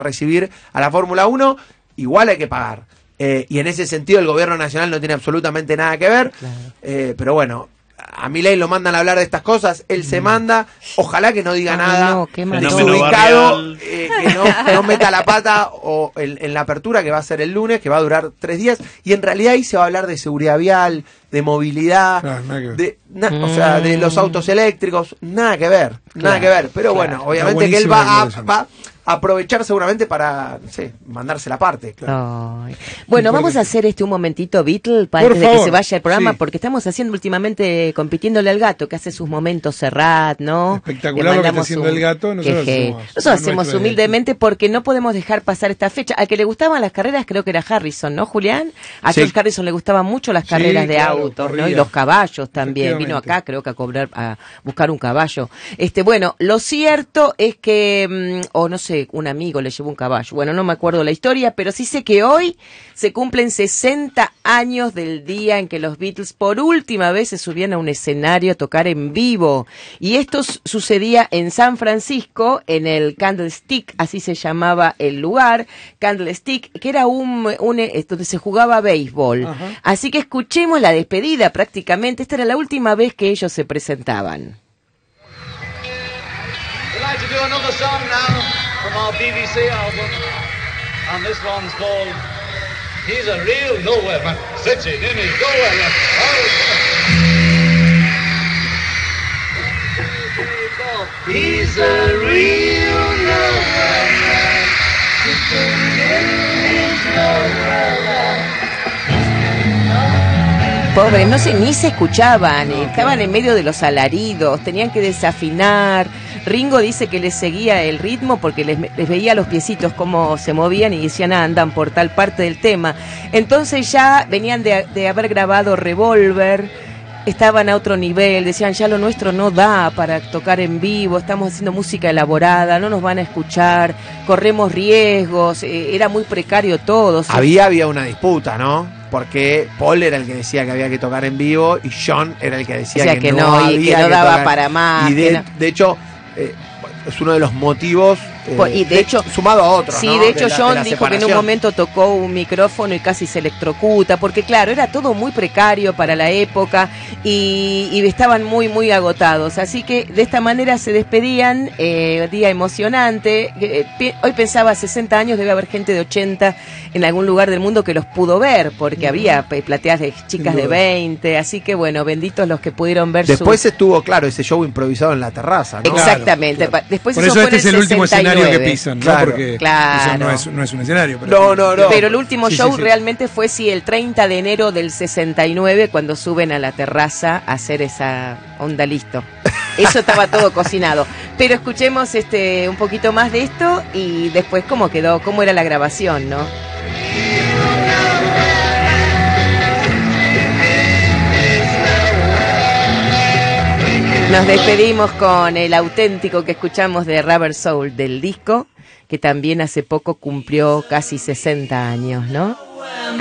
recibir a la Fórmula 1, igual hay que pagar. Y en ese sentido el gobierno nacional no tiene absolutamente nada que ver. Claro. Pero bueno, a Milei lo mandan a hablar de estas cosas, él se manda, ojalá que no diga nada, desubicado, que no meta la pata o en la apertura que va a ser el lunes, que va a durar 3 días, y en realidad ahí se va a hablar de seguridad vial, de movilidad, o sea, de los autos eléctricos, nada que ver, pero bueno, obviamente que él va a aprovechar seguramente para, no sé, mandarse la parte. Claro. Bueno, vamos a hacer un momentito Beatle antes de que se vaya el programa, porque estamos haciendo últimamente compitiéndole al gato, que hace sus momentos Serrat, ¿no? Espectacular lo que está haciendo el gato. Nosotros hacemos humildemente porque no podemos dejar pasar esta fecha. Al que le gustaban las carreras creo que era Harrison, ¿no, Julián? A George Harrison le gustaban mucho las carreras de autos, ¿no? Y los caballos también. Vino acá creo que a buscar un caballo. Bueno, lo cierto es que, o no sé, un amigo le llevó un caballo. Bueno, no me acuerdo la historia, pero sí sé que hoy se cumplen 60 años del día en que los Beatles por última vez se subían a un escenario a tocar en vivo. Y esto sucedía en San Francisco, en el Candlestick, así se llamaba el lugar, Candlestick, que era donde se jugaba béisbol. Ajá. Así que escuchemos la despedida prácticamente. Esta era la última vez que ellos se presentaban. We'd like to do another song now from our BBC album, and this one's called He's a Real Nowhere Man, sitting in his nowhere man. He's a real nowhere man, sitting in his nowhere land. Pobres, no sé, ni se escuchaban, estaban en medio de los alaridos, tenían que desafinar. Ringo dice que les seguía el ritmo porque les veía los piecitos cómo se movían y decían, andan por tal parte del tema. Entonces ya venían de haber grabado Revolver, estaban a otro nivel, decían, ya lo nuestro no da para tocar en vivo, estamos haciendo música elaborada, no nos van a escuchar, corremos riesgos, era muy precario todo. Había una disputa, ¿no? Porque Paul era el que decía que había que tocar en vivo y John era el que decía que no había y que no daba para más. Y de hecho, es uno de los motivos, y de hecho, sumado a otros. Sí, ¿no? De hecho John dijo que en un momento tocó un micrófono y casi se electrocuta, porque claro, era todo muy precario para la época y estaban muy, muy agotados. Así que de esta manera se despedían, día emocionante. Hoy pensaba, 60 años, debe haber gente de 80 en algún lugar del mundo que los pudo ver, porque había plateas de chicas de 20, así que bueno, benditos los que pudieron ver. Después estuvo, claro, ese show improvisado en la terraza, ¿no? Exactamente. Claro. Después por eso este es el último escenario que pisan, ¿no? Claro, porque eso no es un escenario. Pero no. Pero el último show realmente fue el 30 de enero del 69, cuando suben a la terraza a hacer esa onda, listo. Eso estaba todo cocinado. Pero escuchemos un poquito más de esto y después cómo quedó, cómo era la grabación, ¿no? Nos despedimos con el auténtico que escuchamos de Rubber Soul, del disco, que también hace poco cumplió casi 60 años, ¿no?